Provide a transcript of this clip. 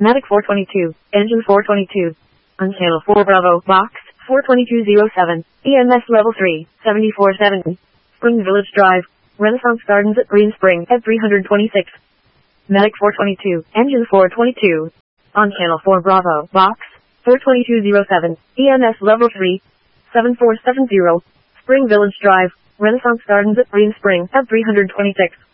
Medic 422, Engine 422. On Channel 4 Bravo, Box 42207, EMS Level 3, 747. Spring Village Drive, Renaissance Gardens at Green Spring at 326. Medic 422, Engine 422. On Channel 4 Bravo, Box 42207, EMS Level 3, 7470. Spring Village Drive, Renaissance Gardens at Green Spring at 326.